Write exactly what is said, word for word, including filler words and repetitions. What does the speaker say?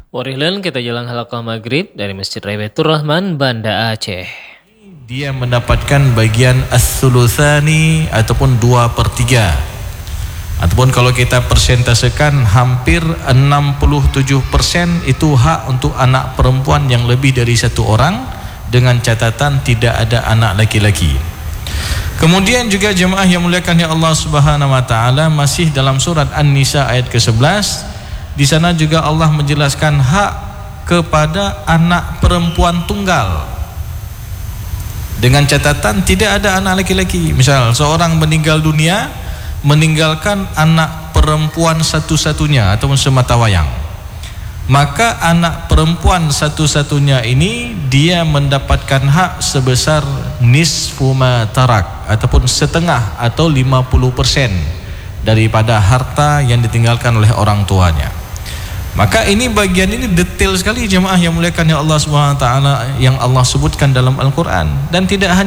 Warilan kita jalan halaqah maghrib dari Masjid Raya Baitur Rahman, Banda Aceh. Dia mendapatkan bagian as-sulusani ataupun dua per tiga. Ataupun kalau kita persentasekan hampir enam puluh tujuh persen itu hak untuk anak perempuan yang lebih dari satu orang, dengan catatan tidak ada anak laki-laki. Kemudian juga jemaah yang muliakan ya Allah Subhanahu wa taala, masih dalam surat An-Nisa ayat ke sebelas, di sana juga Allah menjelaskan hak kepada anak perempuan tunggal, dengan catatan tidak ada anak laki-laki. Misal seorang meninggal dunia meninggalkan anak perempuan satu-satunya ataupun semata wayang, maka anak perempuan satu-satunya ini dia mendapatkan hak sebesar nisfu ma tarak, ataupun setengah atau lima puluh persen daripada harta yang ditinggalkan oleh orang tuanya. Maka ini bagian ini detail sekali jemaah yang muliakan ya Allah Subhanahu wa taala, yang Allah sebutkan dalam Al-Qur'an. Dan tidak hanya